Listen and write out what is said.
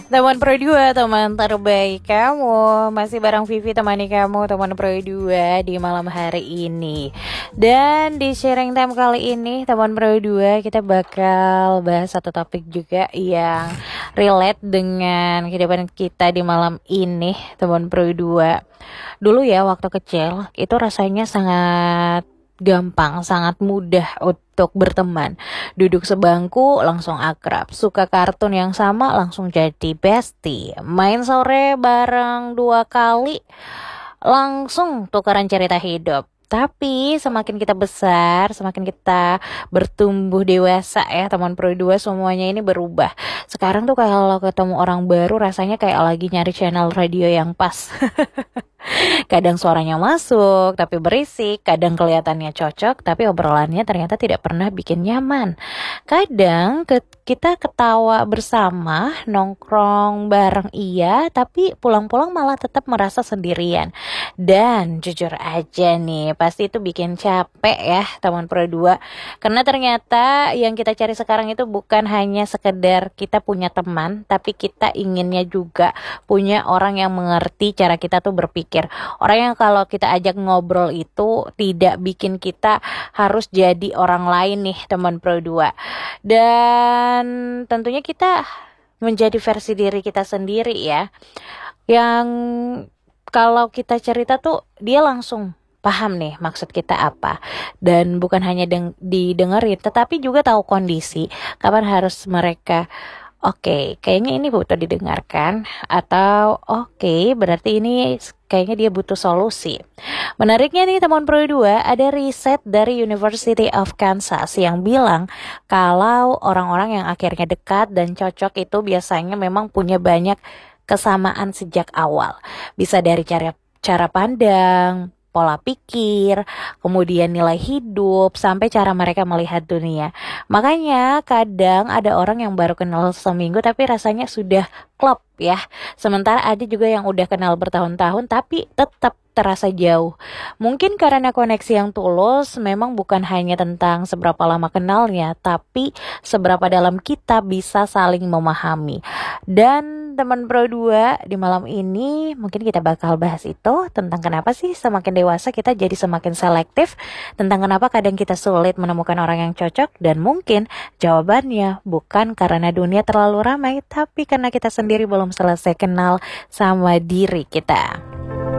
Teman Pro 2, teman terbaik kamu. Masih bareng Vivi temani kamu, teman Pro 2 di malam hari ini. Dan di sharing time kali ini, teman Pro 2, kita bakal bahas satu topik juga yang relate dengan kehidupan kita di malam ini, teman Pro 2. Dulu ya, waktu kecil, itu rasanya sangat gampang, sangat mudah untuk berteman. Duduk sebangku langsung akrab, suka kartun yang sama langsung jadi bestie. Main sore bareng 2 kali langsung tukaran cerita hidup. Tapi semakin kita besar, semakin kita bertumbuh dewasa ya teman Pro 2, semuanya ini berubah. Sekarang tuh kalau ketemu orang baru rasanya kayak lagi nyari channel radio yang pas. Kadang suaranya masuk tapi berisik, kadang kelihatannya cocok tapi obrolannya ternyata tidak pernah bikin nyaman. Kadang kita ketawa bersama, nongkrong bareng iya, tapi pulang-pulang malah tetap merasa sendirian. Dan jujur aja nih, pasti itu bikin capek ya teman Pro 2. Karena ternyata yang kita cari sekarang itu bukan hanya sekedar kita punya teman, tapi kita inginnya juga punya orang yang mengerti cara kita tuh berpikir. Orang yang kalau kita ajak ngobrol itu tidak bikin kita harus jadi orang lain nih teman Pro 2. Dan tentunya kita menjadi versi diri kita sendiri ya. Yang kalau kita cerita tuh dia langsung paham nih maksud kita apa. Dan bukan hanya didengerin tetapi juga tahu kondisi. Kapan harus mereka Oke, kayaknya ini butuh didengarkan, atau oke, berarti ini kayaknya dia butuh solusi. Menariknya nih teman Pro 2, ada riset dari University of Kansas yang bilang kalau orang-orang yang akhirnya dekat dan cocok itu biasanya memang punya banyak kesamaan sejak awal. Bisa dari cara pandang, pola pikir, kemudian nilai hidup, sampai cara mereka melihat dunia. Makanya kadang ada orang yang baru kenal seminggu tapi rasanya sudah klop ya. Sementara ada juga yang udah kenal bertahun-tahun tapi tetap terasa jauh. Mungkin karena koneksi yang tulus memang bukan hanya tentang seberapa lama kenalnya, tapi seberapa dalam kita bisa saling memahami. Dan teman Pro 2 di malam ini mungkin kita bakal bahas itu tentang kenapa sih semakin dewasa kita jadi semakin selektif, tentang kenapa kadang kita sulit menemukan orang yang cocok, dan mungkin jawabannya bukan karena dunia terlalu ramai, tapi karena kita sendiri belum selesai kenal sama diri kita.